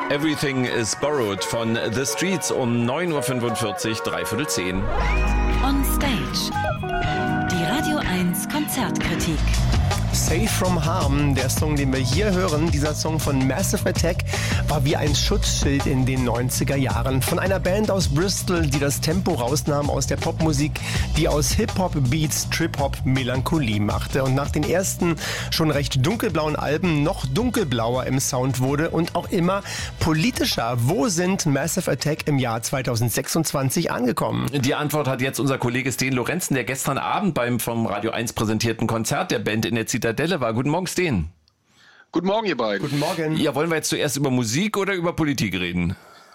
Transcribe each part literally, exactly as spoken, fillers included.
Everything is Borrowed von The Streets um neun Uhr fünfundvierzig, dreiviertel zehn. On Stage. Die Radio eins Konzertkritik. Safe from Harm, der Song, den wir hier hören, dieser Song von Massive Attack, war wie ein Schutzschild in den neunziger Jahren. Von einer Band aus Bristol, die das Tempo rausnahm aus der Popmusik, die aus Hip-Hop-Beats Trip-Hop-Melancholie machte und nach den ersten schon recht dunkelblauen Alben noch dunkelblauer im Sound wurde und auch immer politischer. Wo sind Massive Attack im Jahr zweitausendsechsundzwanzig angekommen? Die Antwort hat jetzt unser Kollege Sten Lorenzen, der gestern Abend beim vom Radio eins präsentierten Konzert der Band in der Zitadelle war. Guten Morgen, Sten. Guten Morgen, ihr beiden. Guten Morgen. Ja, wollen wir jetzt zuerst über Musik oder über Politik reden?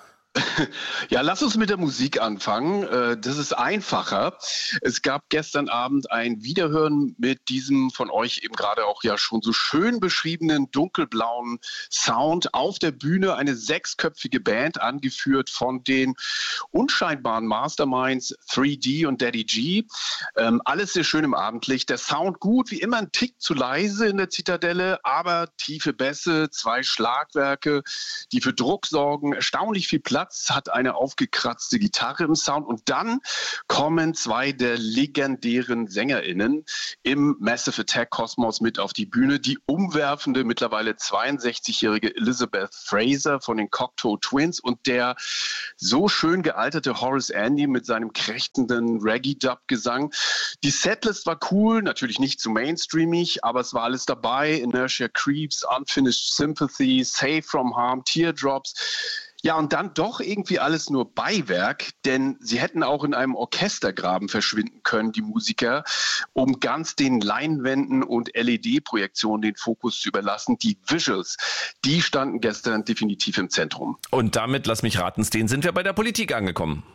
Ja, lass uns mit der Musik anfangen. Das ist einfacher. Es gab gestern Abend ein Wiederhören mit diesem von euch eben gerade auch ja schon so schön beschriebenen dunkelblauen Sound auf der Bühne. Eine sechsköpfige Band, angeführt von den unscheinbaren Masterminds drei D und Daddy G. Ähm, alles sehr schön im Abendlicht. Der Sound gut, wie immer ein Tick zu leise in der Zitadelle, aber tiefe Bässe, zwei Schlagwerke, die für Druck sorgen, erstaunlich viel Platz, hat eine aufgekratzte Gitarre im Sound und dann kommen zwei der legendären SängerInnen im Massive Attack Kosmos mit auf die Bühne. Die umwerfende, mittlerweile zweiundsechzigjährige Elizabeth Fraser von den Cocteau Twins und der so schön gealterte Horace Andy mit seinem krächzenden Reggae-Dub-Gesang. Die Setlist war cool, natürlich nicht zu mainstreamig, aber es war alles dabei. Inertia Creeps, Unfinished Sympathy, Safe from Harm, Teardrops. Ja, und dann doch irgendwie alles nur Beiwerk, denn sie hätten auch in einem Orchestergraben verschwinden können, die Musiker, um ganz den Leinwänden und L E D-Projektionen den Fokus zu überlassen. Die Visuals, die standen gestern definitiv im Zentrum. Und damit, lass mich raten, Sten, sind wir bei der Politik angekommen.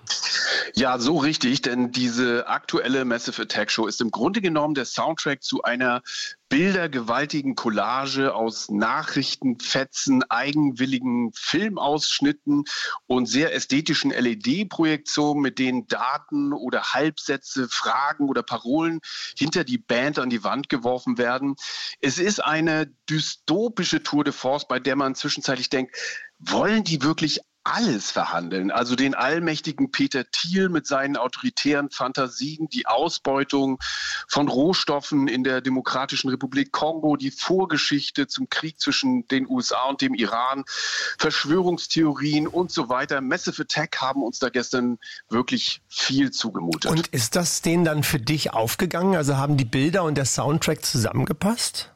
Ja, so richtig, denn diese aktuelle Massive Attack Show ist im Grunde genommen der Soundtrack zu einer bildergewaltigen Collage aus Nachrichtenfetzen, eigenwilligen Filmausschnitten und sehr ästhetischen L E D-Projektionen, mit denen Daten oder Halbsätze, Fragen oder Parolen hinter die Band an die Wand geworfen werden. Es ist eine dystopische Tour de force, bei der man zwischenzeitlich denkt, wollen die wirklich alles verhandeln? Also den allmächtigen Peter Thiel mit seinen autoritären Fantasien, die Ausbeutung von Rohstoffen in der Demokratischen Republik Kongo, die Vorgeschichte zum Krieg zwischen den U S A und dem Iran, Verschwörungstheorien und so weiter. Massive Attack haben uns da gestern wirklich viel zugemutet. Und ist das denen dann für dich aufgegangen? Also haben die Bilder und der Soundtrack zusammengepasst?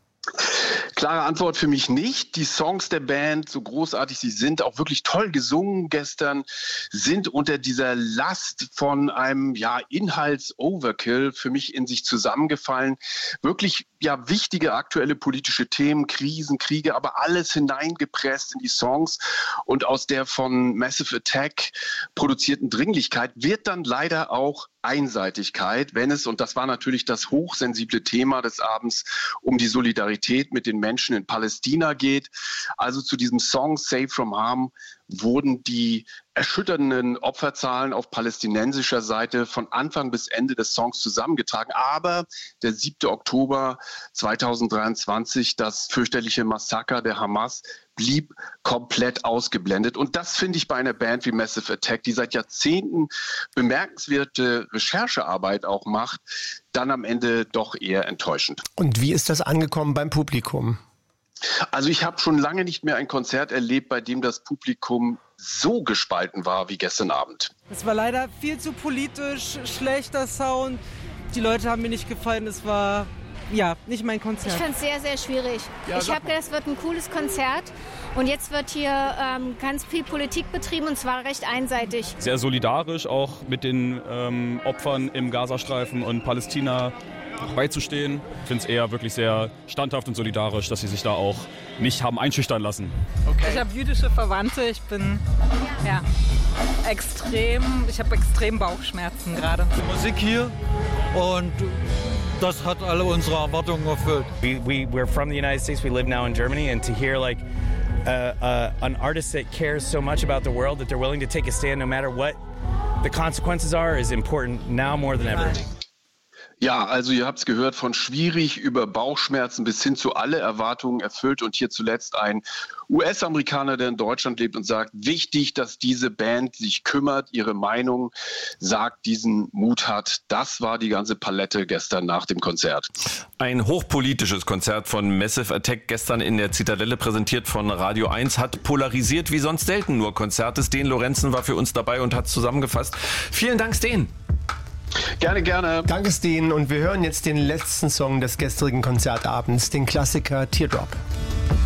Klare Antwort für mich nicht. Die Songs der Band, so großartig sie sind, auch wirklich toll gesungen gestern, sind unter dieser Last von einem ja Inhalts-Overkill für mich in sich zusammengefallen. Wirklich ja wichtige aktuelle politische Themen, Krisen, Kriege, aber alles hineingepresst in die Songs. Und aus der von Massive Attack produzierten Dringlichkeit wird dann leider auch Einseitigkeit, wenn es, und das war natürlich das hochsensible Thema des Abends, um die Solidarität mit den Menschen in Palästina geht. Also zu diesem Song Safe from Harm wurden die erschütternden Opferzahlen auf palästinensischer Seite von Anfang bis Ende des Songs zusammengetragen. Aber der siebte Oktober zweitausenddreiundzwanzig, das fürchterliche Massaker der Hamas, blieb komplett ausgeblendet. Und das finde ich bei einer Band wie Massive Attack, die seit Jahrzehnten bemerkenswerte Recherchearbeit auch macht, dann am Ende doch eher enttäuschend. Und wie ist das angekommen beim Publikum? Also ich habe schon lange nicht mehr ein Konzert erlebt, bei dem das Publikum so gespalten war wie gestern Abend. Es war leider viel zu politisch, schlechter Sound. Die Leute haben mir nicht gefallen. Es war ja nicht mein Konzert. Ich fand es sehr, sehr schwierig. Ja, ich habe gedacht, es wird ein cooles Konzert. Und jetzt wird hier ähm, ganz viel Politik betrieben und zwar recht einseitig. Sehr solidarisch auch mit den ähm, Opfern im Gazastreifen und Palästina beizustehen. Ich finde es eher wirklich sehr standhaft und solidarisch, dass sie sich da auch nicht haben einschüchtern lassen. Okay. Ich habe jüdische Verwandte, ich bin ja, extrem, ich habe extrem Bauchschmerzen gerade. Die Musik hier und das hat alle unsere Erwartungen erfüllt. We, we, we're from the United States, we live now in Germany, and to hear like uh, uh, an artist that cares so much about the world that they're willing to take a stand no matter what the consequences are is important now more than ever. Ja, also ihr habt es gehört, von schwierig über Bauchschmerzen bis hin zu alle Erwartungen erfüllt und hier zuletzt ein U S-Amerikaner, der in Deutschland lebt und sagt, wichtig, dass diese Band sich kümmert, ihre Meinung sagt, diesen Mut hat. Das war die ganze Palette gestern nach dem Konzert. Ein hochpolitisches Konzert von Massive Attack gestern in der Zitadelle, präsentiert von Radio eins, hat polarisiert wie sonst selten nur Konzerte. Sten Lorenzen war für uns dabei und hat es zusammengefasst. Vielen Dank, Sten. Gerne, gerne. Danke, Sten. Und wir hören jetzt den letzten Song des gestrigen Konzertabends, den Klassiker Teardrop.